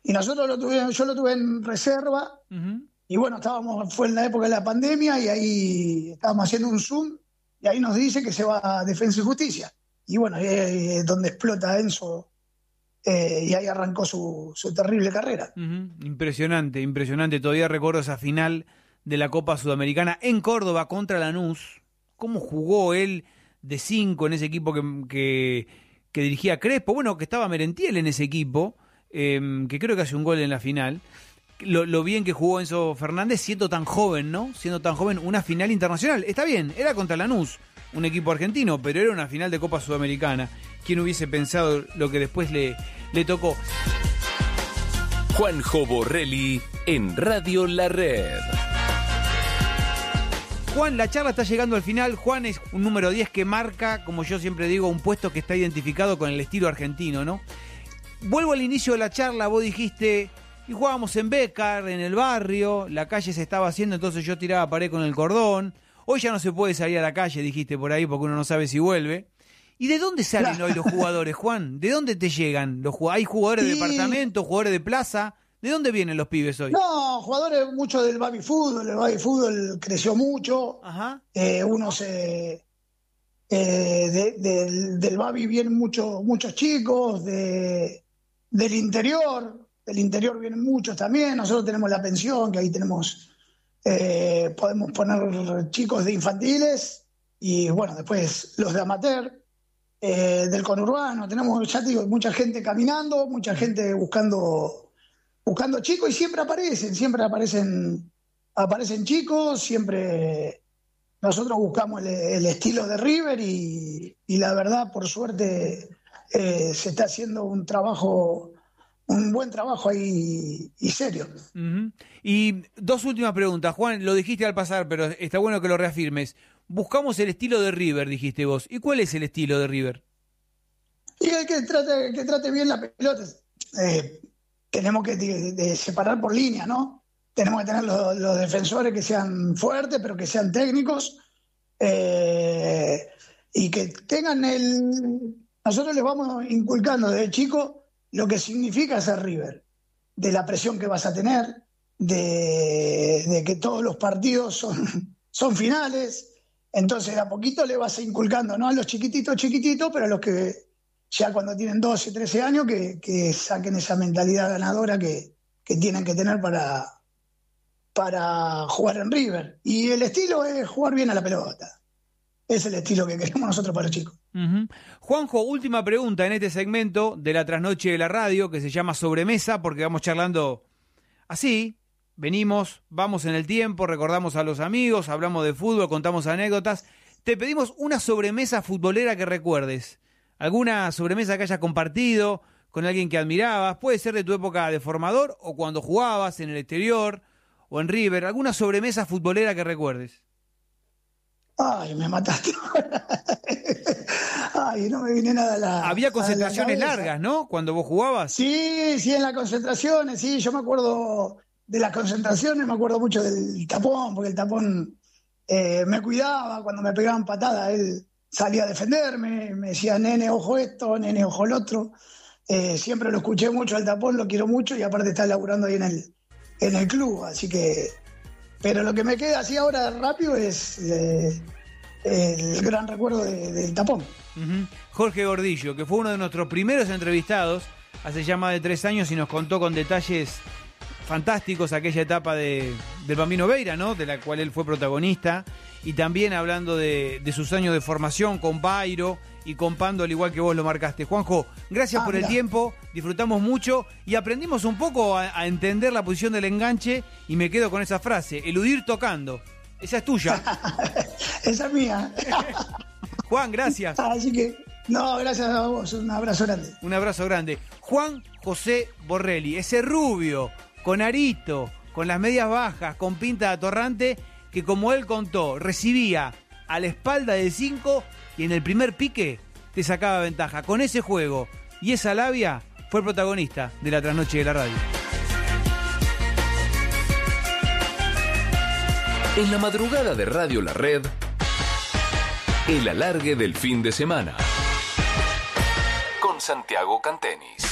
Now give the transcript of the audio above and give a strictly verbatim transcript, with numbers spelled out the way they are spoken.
y nosotros lo tuvimos, yo lo tuve en reserva, uh-huh. y bueno, estábamos, fue en la época de la pandemia, y ahí estábamos haciendo un Zoom, y ahí nos dice que se va a Defensa y Justicia. Y bueno, ahí es donde explota Enzo, eh, y ahí arrancó su, su terrible carrera. Uh-huh. Impresionante, impresionante. Todavía recuerdo esa final de la Copa Sudamericana en Córdoba contra Lanús. Cómo jugó él de cinco en ese equipo que, que, que dirigía Crespo. Bueno, que estaba Merentiel en ese equipo, eh, que creo que hace un gol en la final. Lo, lo bien que jugó Enzo Fernández siendo tan joven, ¿no? Siendo tan joven, una final internacional. Está bien, era contra Lanús, un equipo argentino, pero era una final de Copa Sudamericana. ¿Quién hubiese pensado lo que después le, le tocó? Juanjo Borrelli en Radio La Red. Juan, la charla está llegando al final. Juan es un número diez que marca, como yo siempre digo, un puesto que está identificado con el estilo argentino, ¿no? Vuelvo al inicio de la charla, vos dijiste, y jugábamos en Bécar, en el barrio, la calle se estaba haciendo, entonces yo tiraba pared con el cordón. Hoy ya no se puede salir a la calle, dijiste por ahí, porque uno no sabe si vuelve. ¿Y de dónde salen hoy los jugadores, Juan? ¿De dónde te llegan? los ¿Hay jugadores sí. de departamento, jugadores de plaza? ¿De dónde vienen los pibes hoy? No, jugadores mucho del baby fútbol, el baby fútbol creció mucho. Ajá. Eh, uno se... Eh, de, de, del baby vienen muchos muchos chicos, de, del interior, del interior vienen muchos también. Nosotros tenemos la pensión, que ahí tenemos... Eh, podemos poner chicos de infantiles y bueno, después los de amateur, eh, del conurbano, tenemos, ya te digo, mucha gente caminando, mucha gente buscando buscando chicos y siempre aparecen, siempre aparecen aparecen chicos, siempre nosotros buscamos el, el estilo de River y, y la verdad, por suerte, eh, se está haciendo un trabajo un buen trabajo ahí y serio. Uh-huh. Y dos últimas preguntas, Juan, lo dijiste al pasar, pero está bueno que lo reafirmes. Buscamos el estilo de River, dijiste vos. ¿Y cuál es el estilo de River? Y el que trate, que trate bien la pelota. Eh, tenemos que de, de separar por línea, ¿no? Tenemos que tener los, los defensores que sean fuertes, pero que sean técnicos, eh, y que tengan el... Nosotros les vamos inculcando desde chico lo que significa ser River, de la presión que vas a tener, de, de que todos los partidos son, son finales, entonces de a poquito le vas inculcando, no a los chiquititos chiquititos, pero a los que ya cuando tienen doce, trece años, que, que saquen esa mentalidad ganadora que, que tienen que tener para, para jugar en River. Y el estilo es jugar bien a la pelota. Es el estilo que queremos nosotros para los chicos. Uh-huh. Juanjo, última pregunta en este segmento de la trasnoche de la radio, que se llama Sobremesa, porque vamos charlando así, venimos, vamos en el tiempo, recordamos a los amigos, hablamos de fútbol, contamos anécdotas. Te pedimos una sobremesa futbolera que recuerdes, alguna sobremesa que hayas compartido con alguien que admirabas, puede ser de tu época de formador o cuando jugabas en el exterior o en River, alguna sobremesa futbolera que recuerdes. Ay, me mataste. Ay, no me viene nada a la Había concentraciones largas, ¿no? Cuando vos jugabas. Sí, sí, en las concentraciones, sí. Yo me acuerdo de las concentraciones, me acuerdo mucho del tapón, porque el tapón eh, me cuidaba. Cuando me pegaban patadas, él salía a defenderme. Me decía, nene, ojo esto, nene, ojo el otro. Eh, siempre lo escuché mucho al tapón, lo quiero mucho y aparte está laburando ahí en el, en el club. Así que... Pero lo que me queda así ahora rápido es eh, el gran recuerdo de, del tapón. Uh-huh. Jorge Gordillo, que fue uno de nuestros primeros entrevistados hace ya más de tres años y nos contó con detalles fantásticos aquella etapa de, del Bambino Veira, ¿no? De la cual él fue protagonista, y también hablando de, de sus años de formación con Bairo y con Pando, al igual que vos lo marcaste. Juanjo, gracias ah, por mira. el tiempo, disfrutamos mucho y aprendimos un poco a, a entender la posición del enganche, y me quedo con esa frase, eludir tocando. Esa es tuya. Esa es mía. Juan, gracias. Así que, no, gracias a vos, un abrazo grande. Un abrazo grande. Juan José Borrelli, ese rubio, con arito, con las medias bajas, con pinta de atorrante, que como él contó, recibía a la espalda de cinco y en el primer pique te sacaba ventaja. Con ese juego y esa labia fue el protagonista de la trasnoche de la radio. En la madrugada de Radio La Red, el alargue del fin de semana con Santiago Cantenis.